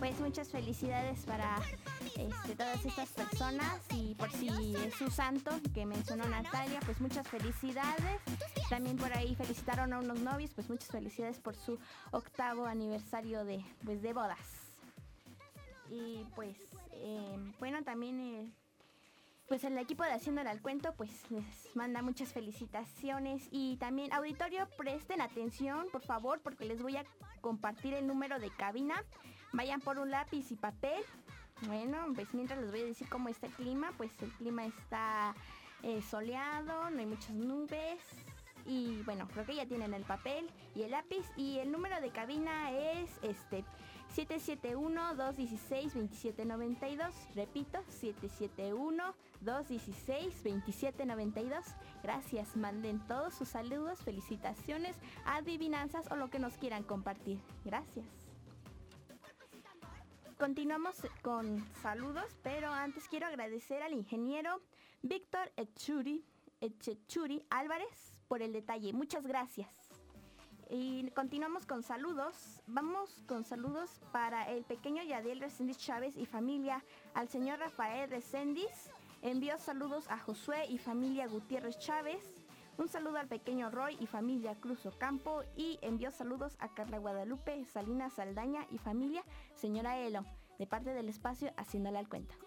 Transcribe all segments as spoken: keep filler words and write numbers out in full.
pues muchas felicidades para este, todas estas personas, y por si es su santo que mencionó Natalia, pues muchas felicidades. También por ahí felicitaron a unos novios, pues muchas felicidades por su octavo aniversario de, pues, de bodas. Y pues eh, bueno, también eh, pues el equipo de Haciéndole al Cuento pues les manda muchas felicitaciones. Y también, auditorio, presten atención por favor, porque les voy a compartir el número de cabina. Vayan por un lápiz y papel. Bueno, pues mientras les voy a decir cómo está el clima. Pues el clima está eh, soleado, no hay muchas nubes. Y bueno, creo que ya tienen el papel y el lápiz. Y el número de cabina es este siete siete uno, dos uno seis, dos siete nueve dos. Repito, siete siete uno, dos uno seis, dos siete nueve dos. Gracias, manden todos sus saludos, felicitaciones, adivinanzas o lo que nos quieran compartir. Gracias. Continuamos con saludos, pero antes quiero agradecer al ingeniero Víctor Echuri, Echechuri Álvarez por el detalle. Muchas gracias. Y continuamos con saludos. Vamos con saludos para el pequeño Yadiel Reséndiz Chávez y familia. Al señor Rafael Reséndiz envió saludos a Josué y familia Gutiérrez Chávez. Un saludo al pequeño Roy y familia Cruz Ocampo. Y envió saludos a Carla Guadalupe Salinas Saldaña y familia señora Elo, de parte del espacio Haciéndole al Cuento.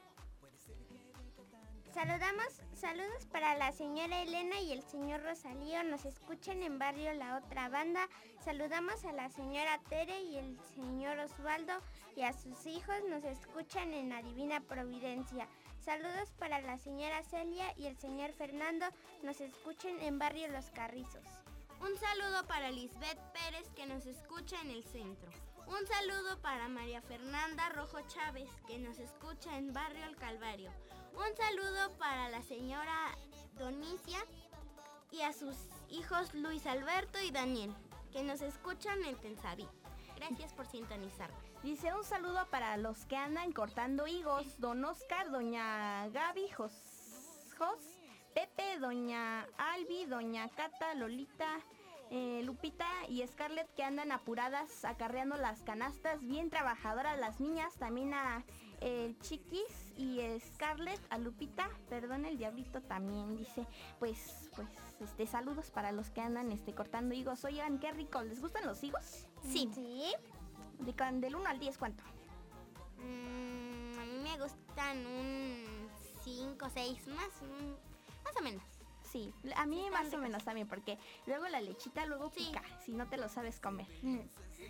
Saludamos, saludos para la señora Elena y el señor Rosalío, nos escuchan en barrio La Otra Banda. Saludamos a la señora Tere y el señor Osvaldo y a sus hijos, nos escuchan en la Divina Providencia. Saludos para la señora Celia y el señor Fernando, nos escuchan en barrio Los Carrizos. Un saludo para Lisbeth Pérez, que nos escucha en el centro. Un saludo para María Fernanda Rojo Chávez, que nos escucha en barrio El Calvario. Un saludo para la señora Donicia y a sus hijos Luis Alberto y Daniel, que nos escuchan en Tensaví. Gracias por sintonizar. Dice, un saludo para los que andan cortando higos. Don Oscar, doña Gaby, Jos, Jos Pepe, doña Albi, doña Cata, Lolita, eh, Lupita y Scarlett, que andan apuradas acarreando las canastas. Bien trabajadoras las niñas. También a el Chiquis y Scarlett, a Lupita, perdón, el Diablito también dice, pues, pues, este, saludos para los que andan este, cortando higos. Oigan, qué rico, ¿les gustan los higos? Sí. ¿Sí? De, del uno al diez, ¿cuánto? Mm, a mí me gustan un cinco o seis, más, un, más o menos. Sí, a mí Sí, más o menos también, porque luego la lechita luego sí. pica, si no te lo sabes comer.